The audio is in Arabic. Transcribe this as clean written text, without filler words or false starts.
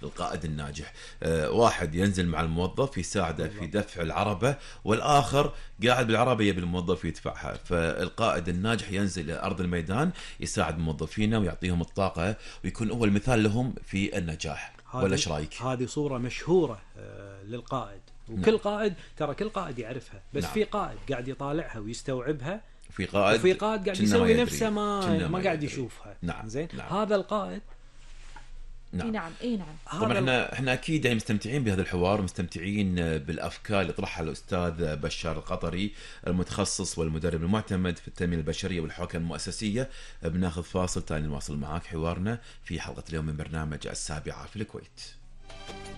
القائد الناجح. واحد ينزل مع الموظف يساعده في دفع العربة، والآخر قاعد بالعربة يبي الموظف يدفعها. فالقائد الناجح ينزل إلى أرض الميدان يساعد موظفينه ويعطيهم الطاقة، ويكون هو المثال لهم في النجاح. ولا ايش رايك؟ هذه صورة مشهورة للقائد، وكل نعم. قائد، ترى كل قائد يعرفها، بس نعم. في قائد قاعد يطالعها ويستوعبها، وفي قائد قاعد يسوي نفسه ما قاعد يدري. يشوفها. نعم. زين. نعم. هذا القائد. نعم. نعم. اي نعم. طبعا احنا اكيد يعني مستمتعين بهذا الحوار، مستمتعين بالافكار اللي طرحها الاستاذ بشار القطري، المتخصص والمدرب المعتمد في التنميه البشريه والحوكمه المؤسسيه. بناخذ فاصل ثاني نواصل معاك حوارنا في حلقه اليوم من برنامج 7 في الكويت.